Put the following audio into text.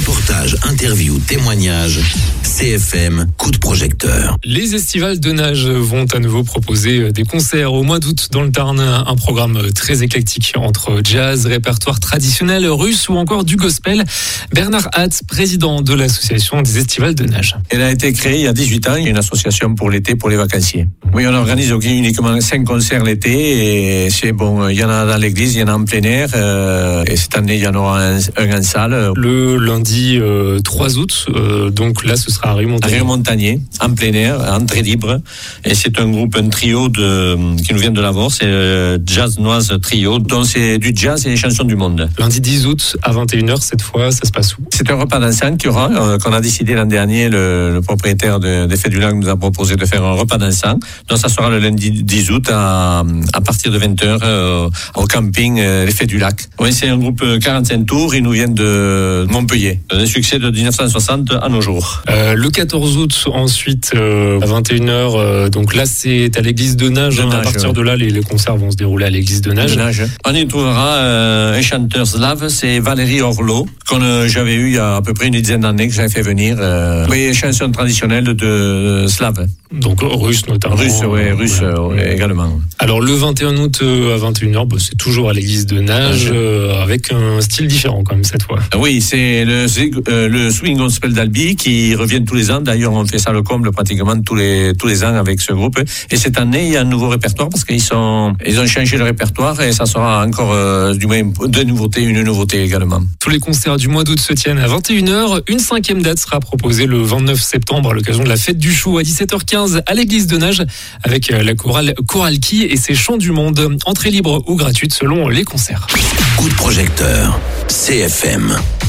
Reportages, interviews, témoignages. CFM, coup de projecteur. Les estivales de nage vont à nouveau proposer des concerts au mois d'août dans le Tarn. Un programme très éclectique entre jazz, répertoire traditionnel russe ou encore du gospel. Bernard Hatt, président de l'association des estivales de nage. Elle a été créée il y a 18 ans, une association pour l'été, pour les vacanciers. Oui, on organise uniquement 5 concerts l'été et c'est bon, il y en a dans l'église, il y en a en plein air et cette année il y en aura un en salle. Le lundi 3 août, donc là ce sera à Rieux-Montagnier, en plein air, entrée libre. Et c'est un trio qui nous vient de Lavore, c'est Jazz Noise Trio, dont c'est du jazz et des chansons du monde. Lundi 10 août à 21h, cette fois, ça se passe où? C'est un repas dansant qu'il y aura, qu'on a décidé l'an dernier, le propriétaire des Fêtes du Lac nous a proposé de faire un repas dansant. Donc ça sera le lundi 10 août à partir de 20h au camping les Fêtes du Lac. Oui, c'est un groupe 45 tours, ils nous viennent de Montpellier. Un succès de 1960 à nos jours. Le 14 août, ensuite, à 21h, donc là, c'est à l'église de Nage. À partir de là, les concerts vont se dérouler à l'église de Nage. On y trouvera un chanteur slave, c'est Valérie Orlot, que j'avais eu il y a à peu près une dizaine d'années, que j'avais fait venir. Oui, chanson traditionnelle de slave. Donc russe notamment. Russe également. Alors le 21 août à 21h, c'est toujours à l'église de Nage, avec un style différent quand même cette fois. Oui, c'est le swing gospel d'Albi qui revient tous les ans. D'ailleurs, on fait ça le comble pratiquement tous les ans avec ce groupe. Et cette année, il y a un nouveau répertoire parce qu'ils ont changé le répertoire et ça sera encore du moins une nouveauté également. Tous les concerts du mois d'août se tiennent à 21h. Une 5e date sera proposée le 29 septembre à l'occasion de la fête du chou à 17h15 à l'église de Nage avec la chorale Koralki et ses chants du monde. Entrée libre ou gratuite selon les concerts. Coup de projecteur, CFM.